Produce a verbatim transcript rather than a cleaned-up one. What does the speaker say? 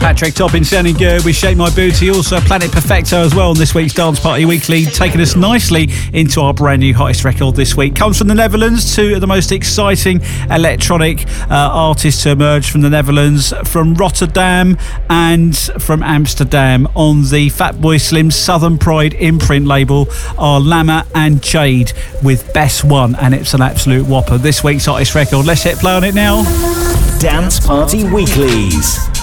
Patrick Topping sounding good with Shake My Booty. Also Planet Perfecto as well on this week's Dance Party Weekly, taking us nicely into our brand new hottest record this week. Comes from the Netherlands, two of the most exciting electronic uh, artists to emerge from the Netherlands, from Rotterdam and from Amsterdam. On the Fatboy Slim Southern Pride imprint label are Lama and Jade with Best One, and it's an absolute whopper. This week's hottest record. Let's hit play on it now. Dance Party Weeklies.